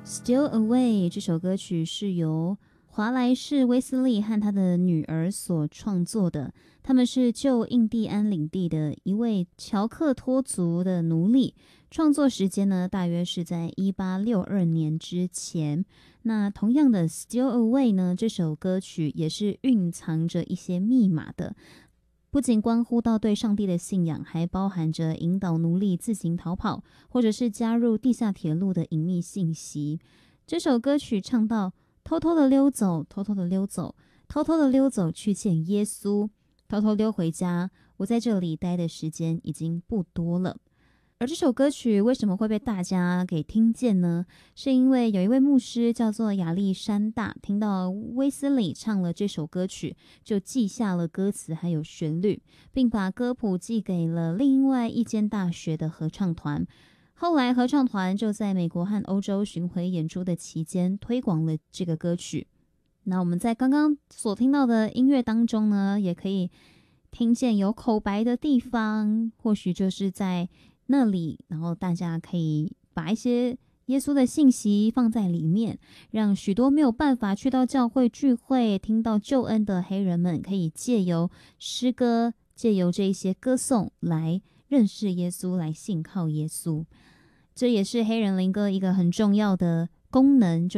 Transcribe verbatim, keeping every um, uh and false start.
Still Away 这首歌曲是由华莱士·威斯利和他的女儿所创作的，他们是旧印第安领地的一位乔克托族的奴隶，创作时间呢大约是在一八六二年之前。那同样的 Still Away 呢，这首歌曲也是蕴藏着一些密码的，不仅关乎到对上帝的信仰，还包含着引导奴隶自行逃跑，或者是加入地下铁路的隐秘信息。这首歌曲唱到偷偷的溜走，偷偷的溜走，偷偷的溜走去见耶稣，偷偷溜回家，我在这里待的时间已经不多了。而这首歌曲为什么会被大家给听见呢？是因为有一位牧师叫做亚历山大，听到威斯理唱了这首歌曲，就记下了歌词还有旋律，并把歌谱寄给了另外一间大学的合唱团。后来合唱团就在美国和欧洲巡回演出的期间推广了这个歌曲。那我们在刚刚所听到的音乐当中呢，也可以听见有口白的地方，或许就是在那里，然后大家可以把一些耶稣的信息放在里面，让许多没有办法去到教会聚会听到救恩的黑人们，可以借由诗歌，借由这一些歌颂来认识耶稣，来信靠耶稣。这也是黑人灵歌一个很重要的功能，就